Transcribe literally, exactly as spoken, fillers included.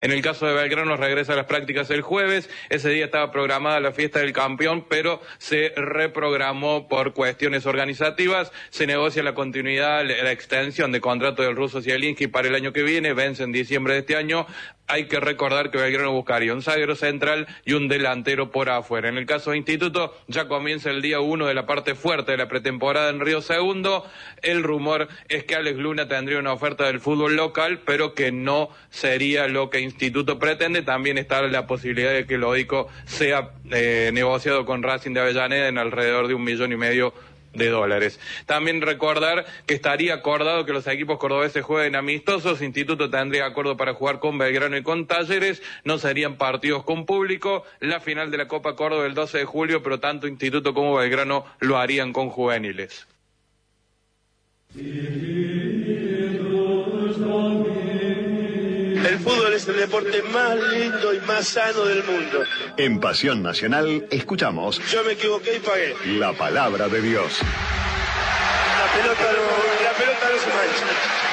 En el caso de Belgrano regresa a las prácticas el jueves, ese día estaba programada la fiesta del campeón, pero se reprogramó por cuestiones organizativas, se negocia la continuidad, la extensión de contrato del ruso Zielinski para el año que viene, vence en diciembre de este año. Hay que recordar que Belgrano buscaría un zaguero central y un delantero por afuera. En el caso de Instituto, ya comienza el día uno de la parte fuerte de la pretemporada en Río Segundo. El rumor es que Alex Luna tendría una oferta del fútbol local, pero que no sería lo que Instituto pretende. También está la posibilidad de que el Odico sea eh, negociado con Racing de Avellaneda en alrededor de un millón y medio de dólares. También recordar que estaría acordado que los equipos cordobeses jueguen amistosos. Instituto tendría acuerdo para jugar con Belgrano y con Talleres, no serían partidos con público. La final de la Copa Córdoba el doce de julio, pero tanto Instituto como Belgrano lo harían con juveniles. El fútbol es el deporte más lindo y más sano del mundo. En Pasión Nacional escuchamos Yo me equivoqué y pagué. La palabra de Dios. La pelota no, la pelota no se mancha.